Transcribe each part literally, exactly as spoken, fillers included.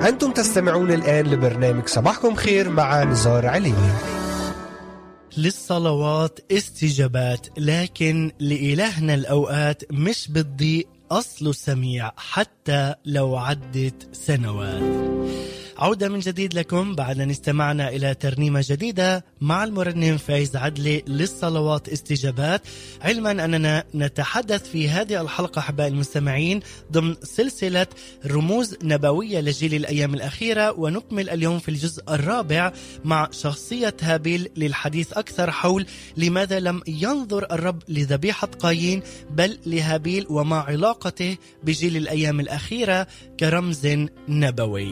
أنتم تستمعون الآن لبرنامج صباحكم خير مع نزار عليني. للصلوات استجابات، لكن لإلهنا الأوقات مش بتضيق، أصله سميع حتى لو عدت سنوات. عودة من جديد لكم بعد أن استمعنا إلى ترنيمة جديدة مع المرنم فايز عدلي للصلوات استجابات، علما أننا نتحدث في هذه الحلقة أحباء المستمعين ضمن سلسلة رموز نبوية لجيل الأيام الأخيرة، ونكمل اليوم في الجزء الرابع مع شخصية هابيل للحديث أكثر حول لماذا لم ينظر الرب لذبيحة قايين بل لهابيل وما علاقته بجيل الأيام الأخيرة كرمز نبوي.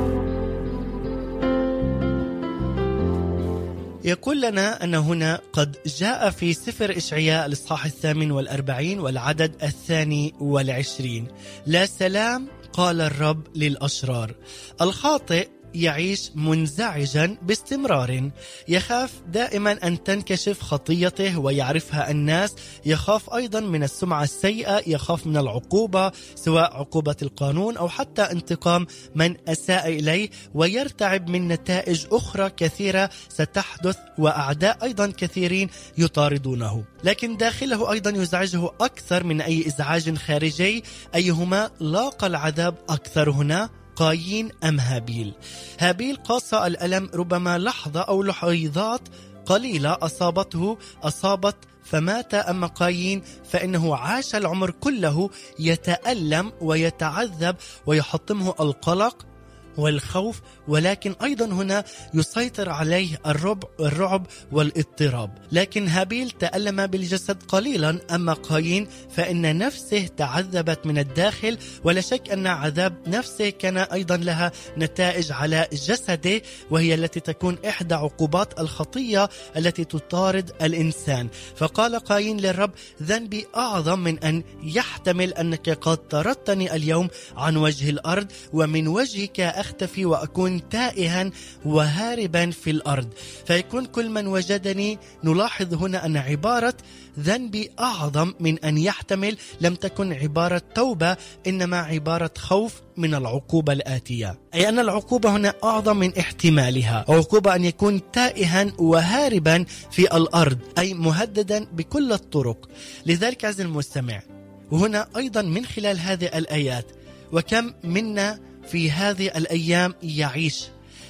يقول لنا أن هنا قد جاء في سفر إشعياء الإصحاح الثامن والأربعين والعدد الثاني والعشرين: لا سلام قال الرب للأشرار. الخاطئ يعيش منزعجا باستمرار، يخاف دائما أن تنكشف خطيته ويعرفها الناس، يخاف أيضا من السمعة السيئة، يخاف من العقوبة سواء عقوبة القانون أو حتى انتقام من أساء إليه، ويرتعب من نتائج أخرى كثيرة ستحدث وأعداء أيضا كثيرين يطاردونه. لكن داخله أيضا يزعجه أكثر من أي إزعاج خارجي. أيهما لاقى العذاب أكثر هنا، قايين أم هابيل؟ هابيل قاس الألم ربما لحظة أو لحظات قليلة أصابته أصابت فمات، أما قايين فإنه عاش العمر كله يتألم ويتعذب ويحطمه القلق والخوف، ولكن أيضا هنا يسيطر عليه الرعب الرعب والاضطراب. لكن هابيل تألم بالجسد قليلا، أما قايين فإن نفسه تعذبت من الداخل، ولا شك أن عذاب نفسه كان أيضا لها نتائج على جسده، وهي التي تكون إحدى عقوبات الخطية التي تطارد الإنسان. فقال قايين للرب: ذنبي أعظم من أن يحتمل أنك قد طردتني اليوم عن وجه الأرض، ومن وجهك أختفي وأكون تائها وهاربا في الأرض. فيكون كل من وجدني، نلاحظ هنا أن عبارة ذنبي أعظم من أن يحتمل لم تكن عبارة توبة، إنما عبارة خوف من العقوبة الآتية، أي أن العقوبة هنا أعظم من احتمالها. عقوبة أن يكون تائها وهاربا في الأرض، أي مهددا بكل الطرق. لذلك عزيزي المستمع، وهنا أيضا من خلال هذه الآيات، وكم منا في هذه الأيام يعيش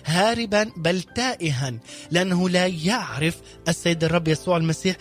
هاربا بل تائها، لأنه لا يعرف السيد الرب يسوع المسيح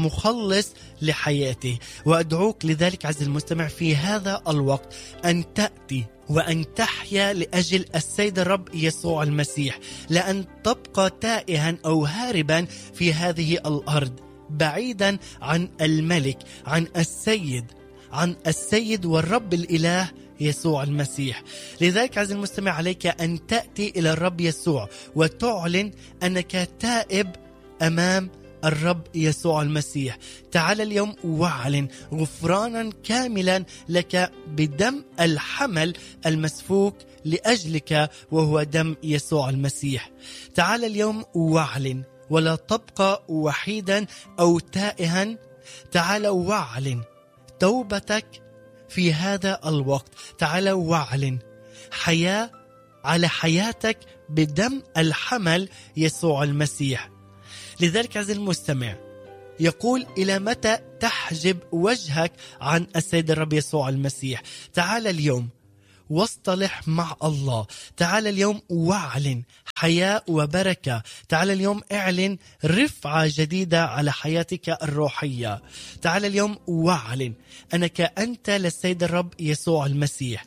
كمخلص لحياته. وأدعوك لذلك عزيزي المستمع في هذا الوقت أن تأتي وأن تحيا لأجل السيد الرب يسوع المسيح، لأن تبقى تائها أو هاربا في هذه الأرض بعيدا عن الملك، عن السيد عن السيد والرب الإله يسوع المسيح. لذلك عزيزي المستمع، عليك أن تأتي إلى الرب يسوع وتعلن أنك تائب أمام الرب يسوع المسيح. تعال اليوم واعلن غفرانا كاملا لك بدم الحمل المسفوك لأجلك، وهو دم يسوع المسيح. تعال اليوم واعلن، ولا تبقى وحيدا أو تائها. تعال واعلن توبتك في هذا الوقت. تعال واعلن حياة على حياتك بدم الحمل يسوع المسيح. لذلك عزيزي المستمع، يقول: إلى متى تحجب وجهك عن السيد الرب يسوع المسيح؟ تعال اليوم واصطلح مع الله. تعال اليوم واعلن حياة وبركة. تعال اليوم اعلن رفعة جديدة على حياتك الروحية. تعال اليوم واعلن أنك أنت للسيد الرب يسوع المسيح.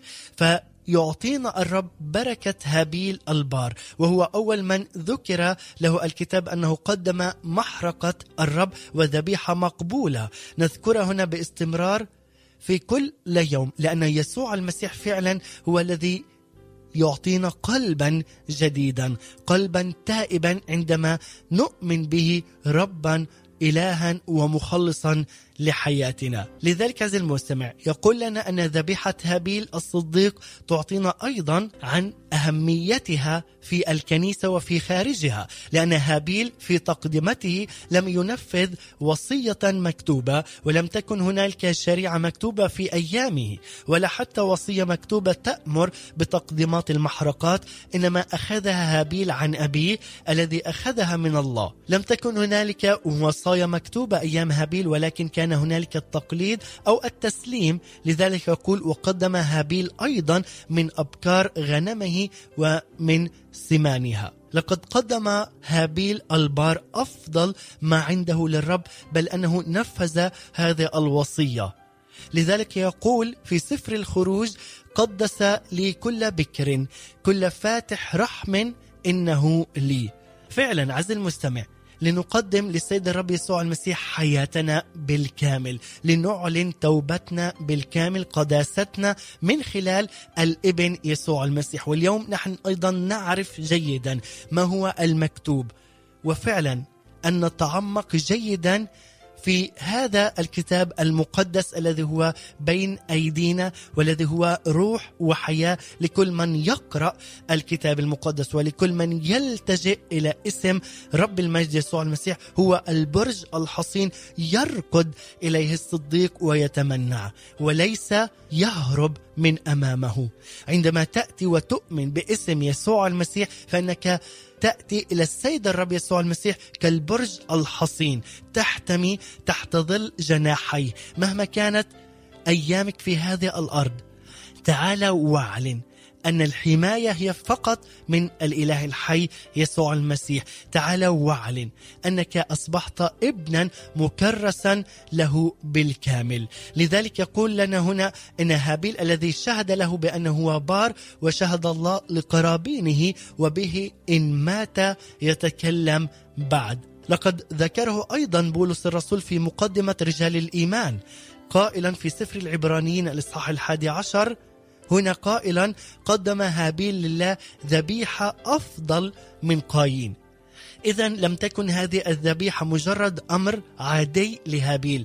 فيعطينا الرب بركة هابيل البار، وهو أول من ذكر له الكتاب أنه قدم محرقة الرب وذبيحة مقبولة. نذكرها هنا باستمرار في كل يوم، لأن يسوع المسيح فعلا هو الذي يعطينا قلبا جديدا، قلبا تائبا عندما نؤمن به ربا إلها ومخلصا لحياتنا. لذلك عزيزي المستمع يقول لنا أن ذبيحة هابيل الصديق تعطينا أيضا عن أهميتها في الكنيسة وفي خارجها، لأن هابيل في تقدمته لم ينفذ وصية مكتوبة، ولم تكن هنالك شريعة مكتوبة في أيامه، ولا حتى وصية مكتوبة تأمر بتقديمات المحرقات، إنما أخذها هابيل عن أبيه الذي أخذها من الله. لم تكن هنالك وصايا مكتوبة أيام هابيل، ولكن كان هنالك التقليد أو التسليم. لذلك يقول وقدم هابيل أيضا من أبكار غنمه ومن سمانها. لقد قدم هابيل البار أفضل ما عنده للرب، بل أنه نفذ هذه الوصية. لذلك يقول في سفر الخروج قدس لي كل بكر كل فاتح رحم إنه لي. فعلا عزيزي المستمع لنقدم للسيد الرب يسوع المسيح حياتنا بالكامل، لنعلن توبتنا بالكامل، قداستنا من خلال الابن يسوع المسيح. واليوم نحن أيضا نعرف جيدا ما هو المكتوب، وفعلا أن نتعمق جيدا في هذا الكتاب المقدس الذي هو بين أيدينا، والذي هو روح وحياة لكل من يقرأ الكتاب المقدس، ولكل من يلتجئ إلى اسم رب المجد يسوع المسيح. هو البرج الحصين يركض إليه الصديق ويتمنع، وليس يهرب من أمامه. عندما تأتي وتؤمن باسم يسوع المسيح فإنك تأتي إلى السيد الرب يسوع المسيح كالبرج الحصين، تحتمي تحت ظل جناحيه مهما كانت أيامك في هذه الأرض. تعال واعلن أن الحماية هي فقط من الإله الحي يسوع المسيح. تعال واعلن أنك أصبحت ابنا مكرسا له بالكامل. لذلك يقول لنا هنا أن هابيل الذي شهد له بأنه هو بار، وشهد الله لقرابينه وبه إن مات يتكلم بعد. لقد ذكره أيضا بولس الرسول في مقدمة رجال الإيمان قائلا في سفر العبرانيين الإصحاح الحادي عشر هنا قائلا قدم هابيل لله ذبيحة أفضل من قايين. إذن لم تكن هذه الذبيحة مجرد أمر عادي لهابيل،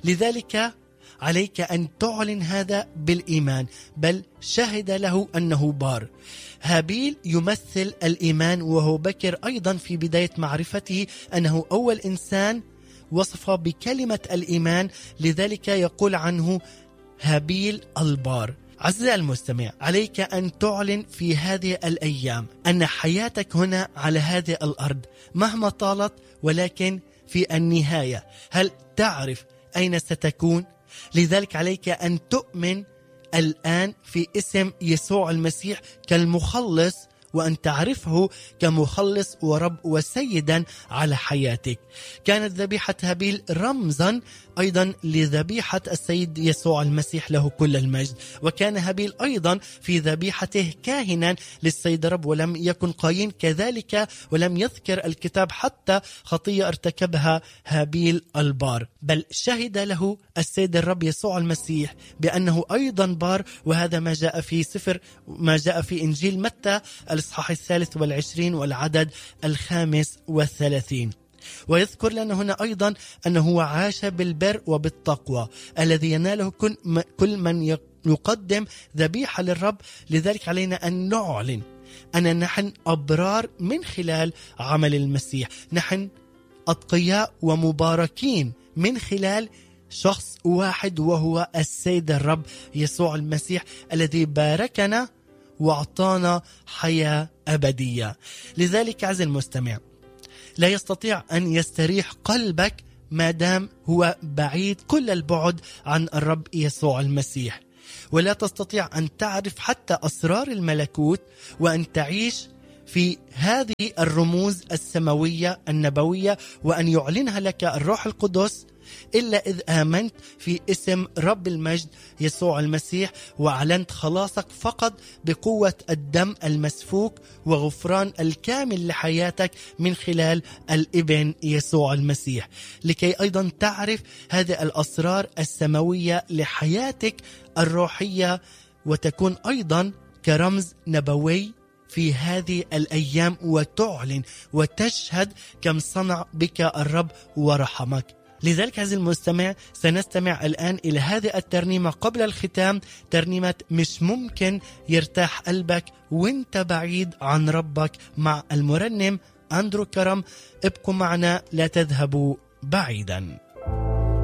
لذلك عليك أن تعلن هذا بالإيمان، بل شهد له أنه بار. هابيل يمثل الإيمان، وهو بكر أيضا في بداية معرفته أنه أول إنسان وصف بكلمة الإيمان، لذلك يقول عنه هابيل البار. عزيزي المستمع عليك أن تعلن في هذه الأيام أن حياتك هنا على هذه الأرض مهما طالت، ولكن في النهاية هل تعرف أين ستكون؟ لذلك عليك أن تؤمن الآن في اسم يسوع المسيح كالمخلص، وأن تعرفه كمخلص ورب وسيدا على حياتك. كانت ذبيحة هابيل رمزا أيضا لذبيحة السيد يسوع المسيح له كل المجد، وكان هابيل أيضا في ذبيحته كاهنا للسيد رب، ولم يكن قايين كذلك، ولم يذكر الكتاب حتى خطية ارتكبها هابيل البار، بل شهد له السيد الرب يسوع المسيح بأنه أيضا بار. وهذا ما جاء في سفر ما جاء في إنجيل متى الإصحاح الثالث والعشرين والعدد الخامس والثلاثين. ويذكر لنا هنا أيضا أنه عاش بالبر وبالتقوى الذي يناله كل من يقدم ذبيحة للرب. لذلك علينا أن نعلن أن نحن أبرار من خلال عمل المسيح، نحن أتقياء ومباركين من خلال شخص واحد، وهو السيد الرب يسوع المسيح الذي باركنا وأعطانا حياة أبدية. لذلك عزيزي المستمع لا يستطيع أن يستريح قلبك ما دام هو بعيد كل البعد عن الرب يسوع المسيح، ولا تستطيع أن تعرف حتى أسرار الملكوت وأن تعيش في هذه الرموز السماوية النبوية وأن يعلنها لك الروح القدس إلا إذ آمنت في اسم رب المجد يسوع المسيح، وأعلنت خلاصك فقط بقوة الدم المسفوك وغفران الكامل لحياتك من خلال الابن يسوع المسيح، لكي أيضا تعرف هذه الأسرار السماوية لحياتك الروحية، وتكون أيضا كرمز نبوي في هذه الأيام وتعلن وتشهد كم صنع بك الرب ورحمك. لذلك عزيزي المستمع سنستمع الآن إلى هذه الترنيمة قبل الختام، ترنيمة مش ممكن يرتاح قلبك وانت بعيد عن ربك، مع المرنم أندرو كرم. ابقوا معنا لا تذهبوا بعيدا.